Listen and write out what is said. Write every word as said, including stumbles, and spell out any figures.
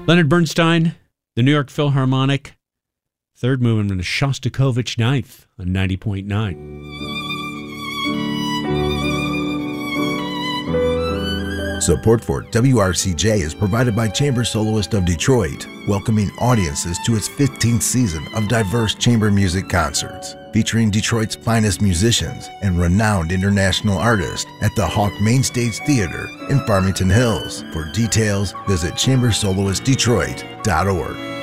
Leonard Bernstein, the New York Philharmonic, third movement of Shostakovich Ninth on ninety point nine. Support for W R C J is provided by Chamber Soloist of Detroit, welcoming audiences to its fifteenth season of diverse chamber music concerts, featuring Detroit's finest musicians and renowned international artists at the Hawk Mainstage Theater in Farmington Hills. For details, visit chamber soloist detroit dot org.